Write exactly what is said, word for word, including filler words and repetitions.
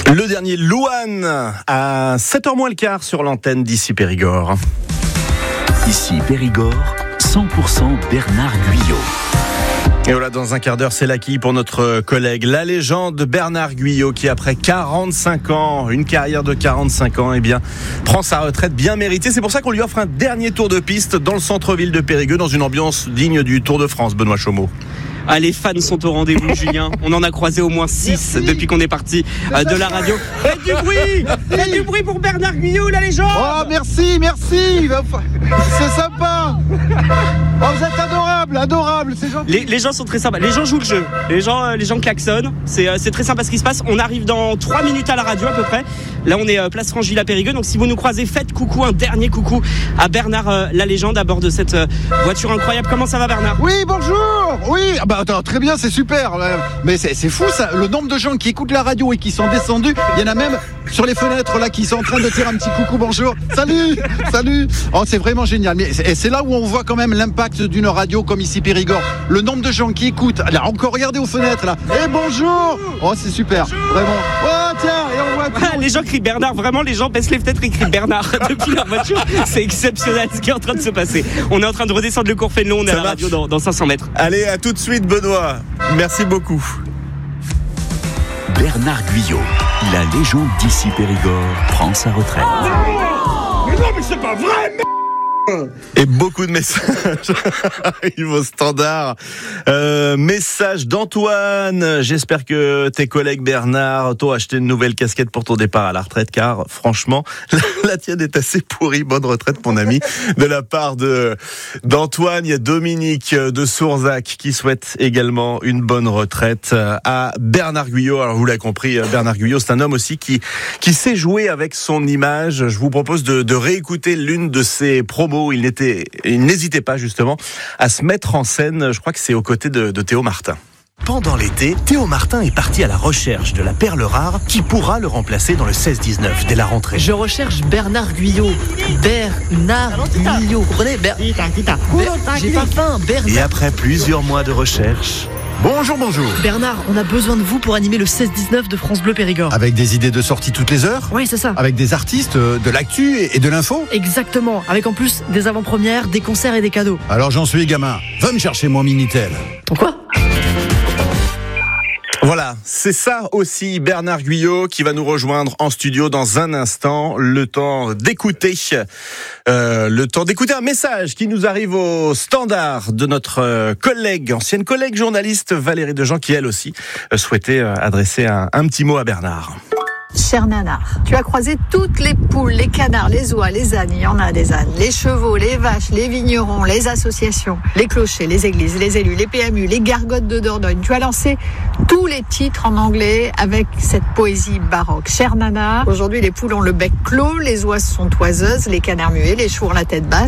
Le dernier Louane à sept heures moins le quart sur l'antenne d'ici Périgord. Ici Périgord, cent pour cent Bernard Guyot. Et voilà, dans un quart d'heure, c'est l'acquis pour notre collègue, la légende Bernard Guyot, qui après quarante-cinq ans, une carrière de quarante-cinq ans, eh bien, prend sa retraite bien méritée. C'est pour ça qu'on lui offre un dernier tour de piste dans le centre-ville de Périgueux, dans une ambiance digne du Tour de France. Benoît Chaumeau. Ah, les fans sont au rendez-vous, Julien. On en a croisé au moins six depuis qu'on est parti euh, de la radio. Faites du bruit Faites du bruit pour Bernard Guyot, la légende. Oh, merci, merci. C'est sympa. Oh, vous êtes adorable, adorable, c'est gentil. Les, les gens sont très sympas. Les gens jouent le jeu. Les gens, euh, les gens klaxonnent. C'est, euh, c'est très sympa ce qui se passe. On arrive dans trois minutes à la radio à peu près. Là, on est euh, place Francheville à Périgueux. Donc, si vous nous croisez, faites coucou, un dernier coucou à Bernard, euh, la légende, à bord de cette euh, voiture incroyable. Comment ça va, Bernard? Oui, bonjour. Oui, ah bah attends, très bien, c'est super. Mais c'est, c'est fou ça, le nombre de gens qui écoutent la radio et qui sont descendus. Il y en a même sur les fenêtres là qui sont en train de dire un petit coucou, bonjour. Salut, salut. Oh, c'est vraiment génial. Mais c'est, c'est là où on voit quand même l'impact d'une radio comme ici Périgord. Le nombre de gens qui écoutent. Là, encore regardez aux fenêtres là. Et eh, bonjour. Oh, c'est super, bonjour. Vraiment. Oh tiens, et on voit. Ah, les gens crient Bernard. Vraiment, les gens baissent les fenêtres et crient Bernard depuis leur voiture. C'est exceptionnel ce qui est en train de se passer. On est en train de redescendre le cours Fénelon. On est à la radio dans, dans cinq cents mètres. Allez, à tout de suite, Benoît. Merci beaucoup. Bernard Guyot, la légende d'ici Périgord, prend sa retraite. Oh, mais non, mais c'est pas vrai, mais... Et beaucoup de messages arrivent au standard. Euh, message d'Antoine. J'espère que tes collègues Bernard t'ont acheté une nouvelle casquette pour ton départ à la retraite, car franchement, la, la tienne est assez pourrie. Bonne retraite, mon ami. De la part de d'Antoine, il y a Dominique de Sourzac qui souhaite également une bonne retraite à Bernard Guyot. Alors vous l'avez compris, Bernard Guyot, c'est un homme aussi qui qui sait jouer avec son image. Je vous propose de, de réécouter l'une de ses promos. Il, n'était, il n'hésitait pas justement à se mettre en scène. Je crois que c'est aux côtés de, de Théo Martin. Pendant l'été, Théo Martin est parti à la recherche de la perle rare qui pourra le remplacer dans le seize dix-neuf dès la rentrée. Je recherche Bernard Guyot. Bernard Guyot. Vous comprenez Ber... Ber... J'ai pas faim. Bernard. Et après plusieurs mois de recherche... Bonjour, bonjour. Bernard, on a besoin de vous pour animer le seize dix-neuf de France Bleu Périgord. Avec des idées de sortie toutes les heures ? Oui, c'est ça. Avec des artistes, de l'actu et de l'info ? Exactement. Avec en plus des avant-premières, des concerts et des cadeaux. Alors j'en suis gamin. Va me chercher mon Minitel. Pourquoi ? Voilà, c'est ça aussi Bernard Guyot qui va nous rejoindre en studio dans un instant. Le temps d'écouter, euh, le temps d'écouter un message qui nous arrive au standard de notre euh, collègue, ancienne collègue journaliste Valérie Dejean, qui elle aussi euh, souhaitait euh, adresser un, un petit mot à Bernard. Cher Nanar, tu as croisé toutes les poules, les canards, les oies, les ânes, il y en a des ânes, les chevaux, les vaches, les vignerons, les associations, les clochers, les églises, les élus, les P M U, les gargotes de Dordogne. Tu as lancé tous les titres en anglais avec cette poésie baroque. Cher Nanar, aujourd'hui les poules ont le bec clos, les oies sont oiseuses, les canards muets, les chevaux ont la tête basse.